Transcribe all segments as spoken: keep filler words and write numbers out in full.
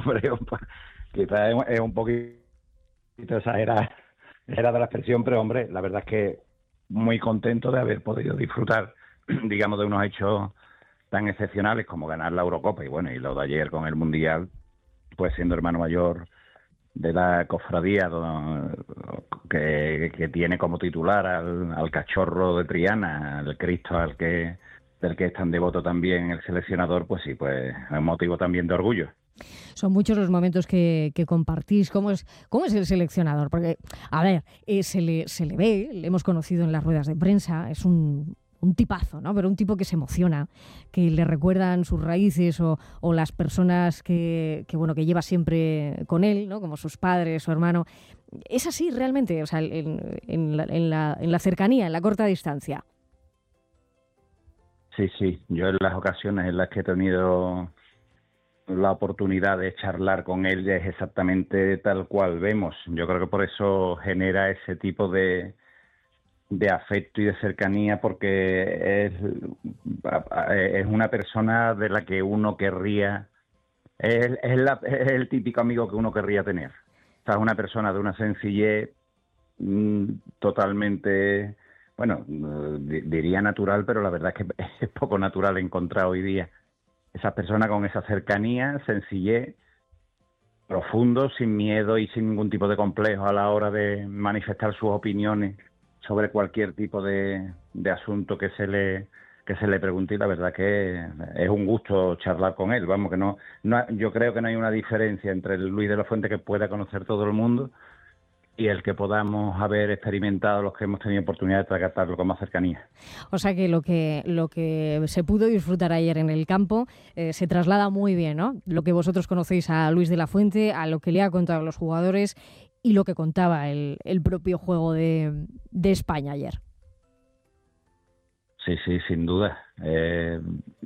hombre, un po- quizás es, un- es un poquito exagerada, exagerada la expresión, pero hombre, la verdad es que muy contento de haber podido disfrutar, digamos, de unos hechos tan excepcionales como ganar la Eurocopa y bueno, y lo de ayer con el Mundial, pues siendo hermano mayor de la cofradía do- que, que tiene como titular al, al cachorro de Triana, al Cristo al que del que es tan devoto también el seleccionador, pues sí, pues es un motivo también de orgullo. Son muchos los momentos que, que compartís. ¿Cómo es, cómo es el seleccionador? Porque, a ver, eh, se, le, se le ve, le hemos conocido en las ruedas de prensa, es un, un tipazo, ¿no? Pero un tipo que se emociona, que le recuerdan sus raíces o, o las personas que, que, bueno, que lleva siempre con él, ¿no? Como sus padres, su hermano. ¿Es así realmente? O sea, en, en, la, en, la, en la cercanía, en la corta distancia. Sí, sí, yo en las ocasiones en las que he tenido la oportunidad de charlar con él es exactamente tal cual vemos. Yo creo que por eso genera ese tipo de, de afecto y de cercanía, porque es, es una persona de la que uno querría, es, es, la, es el típico amigo que uno querría tener. O sea, es una persona de una sencillez mmm, totalmente, bueno, diría natural, pero la verdad es que es poco natural encontrar hoy día esas personas con esa cercanía, sencillez, profundo, sin miedo y sin ningún tipo de complejo a la hora de manifestar sus opiniones sobre cualquier tipo de, de asunto que se le que se le pregunte, y la verdad que es un gusto charlar con él. Vamos, que no, no yo creo que no hay una diferencia entre el Luis de la Fuente que pueda conocer todo el mundo y el que podamos haber experimentado los que hemos tenido oportunidad de tratarlo con más cercanía. O sea que lo que lo que se pudo disfrutar ayer en el campo eh, se traslada muy bien, ¿no? Lo que vosotros conocéis a Luis de la Fuente, a lo que le ha contado a los jugadores y lo que contaba el, el propio juego de, de España ayer. Sí, sí, sin duda. Eh,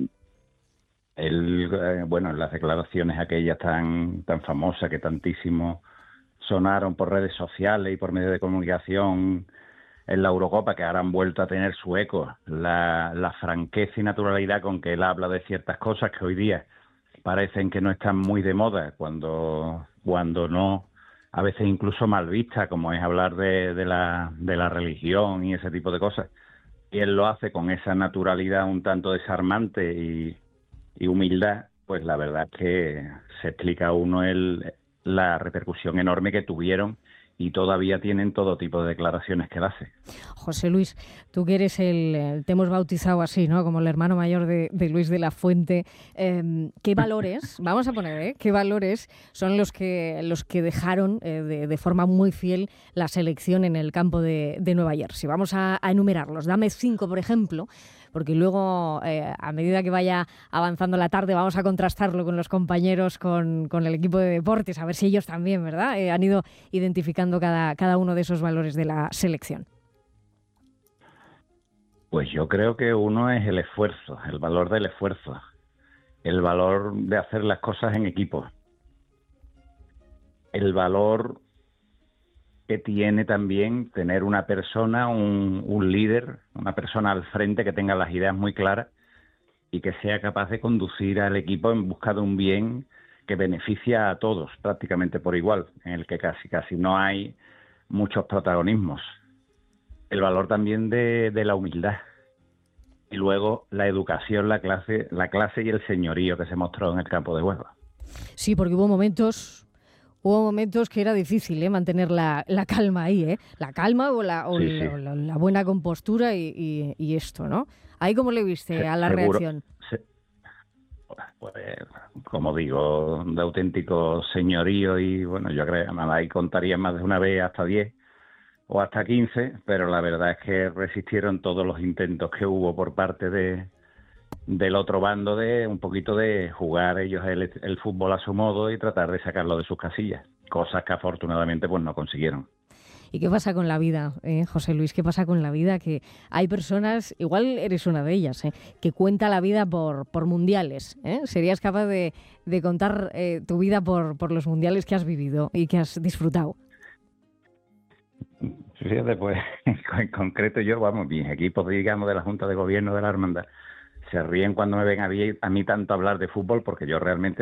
él, eh, bueno, en las declaraciones aquellas tan, tan famosas que tantísimo sonaron por redes sociales y por medios de comunicación en la Eurocopa, que ahora han vuelto a tener su eco, la, la franqueza y naturalidad con que él habla de ciertas cosas que hoy día parecen que no están muy de moda, cuando, cuando no, a veces incluso mal vista, como es hablar de, de, la, de la religión y ese tipo de cosas. Y él lo hace con esa naturalidad un tanto desarmante y, y humildad, pues la verdad es que se explica a uno el, la repercusión enorme que tuvieron y todavía tienen todo tipo de declaraciones que él hace. José Luis, tú que eres el, el te hemos bautizado así, ¿no? Como el hermano mayor de, de Luis de la Fuente. Eh, ¿Qué valores, vamos a poner, ¿eh? ¿Qué valores son los que, los que dejaron eh, de, de forma muy fiel la selección en el campo de, de Nueva Jersey? Vamos a, a enumerarlos. Dame cinco, por ejemplo, porque luego, eh, a medida que vaya avanzando la tarde, vamos a contrastarlo con los compañeros, con, con el equipo de deportes, a ver si ellos también, ¿verdad? Eh, han ido identificando cada, cada uno de esos valores de la selección. Pues yo creo que uno es el esfuerzo, el valor del esfuerzo, el valor de hacer las cosas en equipo, el valor que tiene también tener una persona, un, un líder, una persona al frente que tenga las ideas muy claras y que sea capaz de conducir al equipo en busca de un bien que beneficia a todos prácticamente por igual, en el que casi casi no hay muchos protagonismos. El valor también de, de la humildad. Y luego la educación, la clase, la clase y el señorío que se mostró en el campo de juego. Sí, porque hubo momentos, hubo momentos que era difícil, ¿eh? Mantener la, la calma ahí, ¿eh? La calma o la, o Sí, la, sí. o la, la buena compostura y, y, y esto, ¿no? ¿Ahí cómo le viste Se, a la seguro, reacción? se, pues, como digo, de auténtico señorío y bueno, yo creo, nada, ahí contaría más de una vez hasta diez o hasta quince, pero la verdad es que resistieron todos los intentos que hubo por parte de del otro bando de un poquito de jugar ellos el, el fútbol a su modo y tratar de sacarlo de sus casillas, cosas que afortunadamente pues no consiguieron. ¿Y qué pasa con la vida, eh, José Luis? ¿Qué pasa con la vida? Que hay personas, igual eres una de ellas, eh, que cuenta la vida por, por mundiales. ¿eh? ¿Serías capaz de, de contar eh, tu vida por, por los mundiales que has vivido y que has disfrutado? Fíjate, pues en concreto yo, vamos, mis equipos, digamos, de la Junta de Gobierno de la Hermandad, se ríen cuando me ven a mí, a mí tanto hablar de fútbol, porque yo realmente